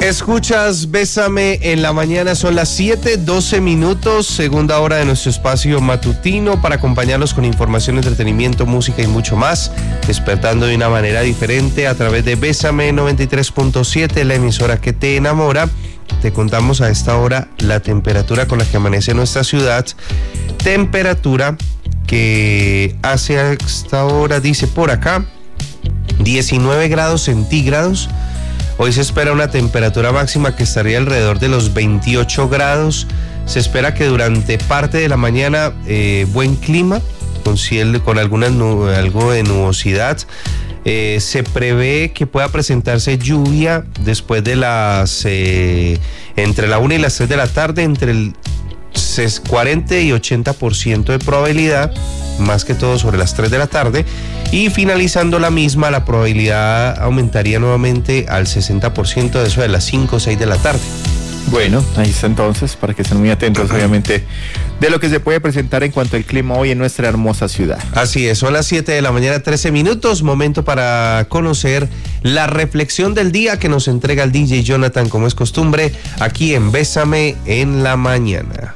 Escuchas Bésame en la mañana, son las 7:12 minutos, segunda hora de nuestro espacio matutino para acompañarlos con información, entretenimiento, música y mucho más, despertando de una manera diferente a través de Bésame 93.7, la emisora que te enamora. Te contamos a esta hora la temperatura con la que amanece nuestra ciudad, temperatura que hace a esta hora, dice por acá, 19 grados centígrados. Hoy se espera una temperatura máxima que estaría alrededor de los 28 grados. Se espera que durante parte de la mañana buen clima, con algo de nubosidad. Se prevé que pueda presentarse lluvia después de entre la 1 y las 3 de la tarde, entre el 40 y 80% de probabilidad, más que todo sobre las 3 de la tarde, y finalizando la misma, la probabilidad aumentaría nuevamente al 60% de eso de las 5 o 6 de la tarde. Bueno, ahí está entonces, para que estén muy atentos, obviamente, de lo que se puede presentar en cuanto al clima hoy en nuestra hermosa ciudad. Así es, son las 7 de la mañana, 13 minutos, momento para conocer la reflexión del día que nos entrega el DJ Jonathan, como es costumbre, aquí en Bésame en la mañana.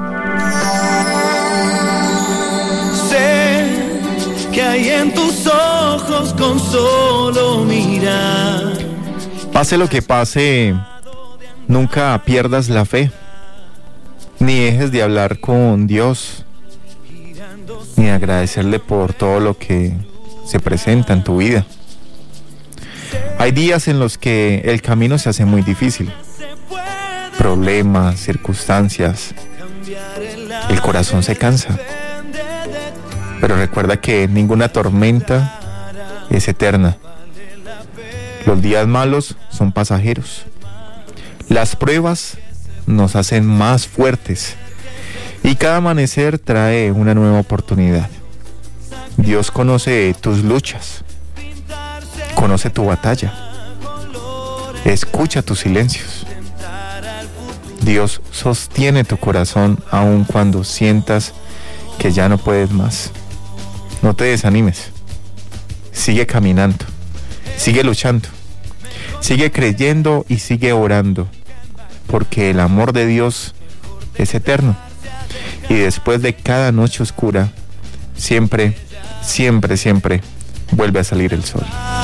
Sé que hay en tus ojos con solo mirar. Pase lo que pase, nunca pierdas la fe, ni dejes de hablar con Dios, ni agradecerle por todo lo que se presenta en tu vida. Hay días en los que el camino se hace muy difícil, problemas, circunstancias, el corazón se cansa, pero recuerda que ninguna tormenta es eterna. Los días malos son pasajeros. Las pruebas nos hacen más fuertes y cada amanecer trae una nueva oportunidad. Dios conoce tus luchas, conoce tu batalla, escucha tus silencios. Dios sostiene tu corazón aun cuando sientas que ya no puedes más. No te desanimes, sigue caminando, sigue luchando. Sigue creyendo y sigue orando, porque el amor de Dios es eterno. Y después de cada noche oscura, siempre, siempre, siempre vuelve a salir el sol.